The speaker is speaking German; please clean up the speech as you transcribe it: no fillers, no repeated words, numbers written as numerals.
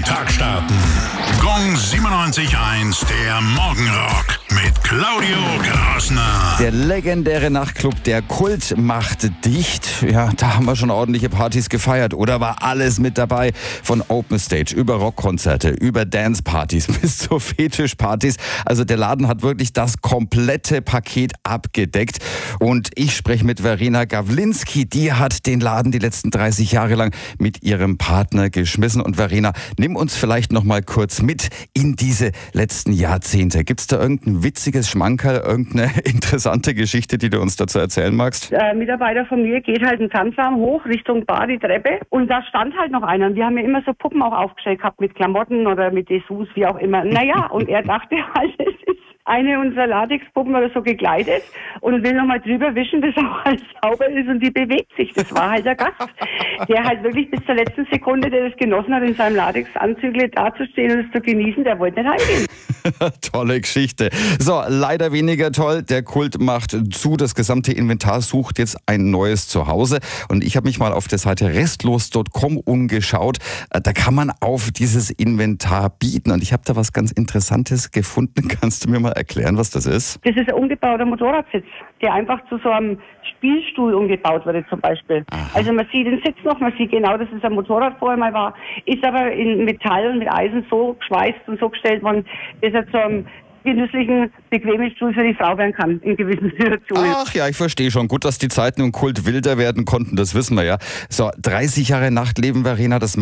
Tag starten. Gong 97.1, der Morgenrock mit Claudio Grassner. Der legendäre Nachtclub Der Kult macht dicht. Ja, da haben wir schon ordentliche Partys gefeiert. Oder war alles mit dabei? Von Open Stage über Rockkonzerte, über Dancepartys bis zu Fetischpartys. Also der Laden hat wirklich das komplette Paket abgedeckt. Und ich spreche mit Verena Gawlinski. Die hat den Laden die letzten 30 Jahre lang mit ihrem Partner geschmissen. Und Verena, nimm uns vielleicht noch mal kurz mit in diese letzten Jahrzehnte. Gibt es da irgendein witziges Schmankerl, irgendeine interessante Geschichte, die du uns dazu erzählen magst? Ein Mitarbeiter von mir geht halt einen Tanzraum hoch Richtung Bar, die Treppe. Und da stand halt noch einer. Und wir haben ja immer so Puppen auch aufgestellt gehabt mit Klamotten oder mit Dessous, wie auch immer. Naja, und er dachte halt, es ist eine unserer Latexpuppen oder so gekleidet und will nochmal drüber wischen, dass auch alles sauber ist und die bewegt sich. Das war halt der Gast, der halt wirklich bis zur letzten Sekunde, der das genossen hat, in seinem Latexanzügle dazustehen und es zu genießen, der wollte nicht heimgehen. Tolle Geschichte. So, leider weniger toll. Der Kult macht zu. Das gesamte Inventar sucht jetzt ein neues Zuhause. Und ich habe mich mal auf der Seite restlos.com umgeschaut. Da kann man auf dieses Inventar bieten. Und ich habe da was ganz Interessantes gefunden. Kannst du mir mal erklären, was das ist? Das ist ein umgebauter Motorradsitz, der einfach zu so einem Spielstuhl umgebaut wurde zum Beispiel. Aha. Also man sieht den Sitz noch, man sieht genau, dass es ein Motorrad vorher mal war, ist aber in Metall und mit Eisen so geschweißt und so gestellt worden, dass er zu einem genüsslichen, bequemen Stuhl für die Frau werden kann in gewissen Situationen. Ach ja, ich verstehe schon. Gut, dass die Zeiten im Kult wilder werden konnten, das wissen wir ja. So, 30 Jahre Nachtleben, Verena, das